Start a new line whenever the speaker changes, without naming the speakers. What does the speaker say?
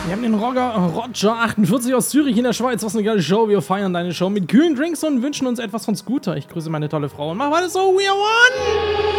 Wir haben den Roger 48 aus Zürich in der Schweiz. Was eine geile Show. Wir feiern deine Show mit kühlen Drinks und wünschen uns etwas von Scooter. Ich grüße meine tolle Frau und mach weiter so. We are one!